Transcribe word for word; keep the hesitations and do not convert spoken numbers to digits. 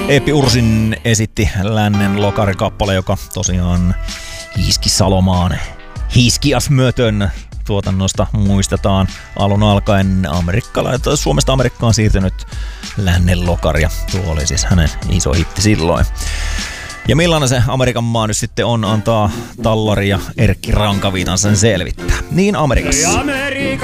Eeppi Ursin esitti Lännen lokarikappale, joka tosiaan Hiiski Salomaan Hiskiasmötön tuotannosta muistetaan alun alkaen Amerikkala, Suomesta Amerikkaan siirtynyt Lännen lokari, ja tuo oli siis hänen iso hitti silloin. Ja millainen se Amerikan maa nyt sitten on, antaa Tallari ja Erkki Rankaviitan sen selvittää. Niin Amerikassa.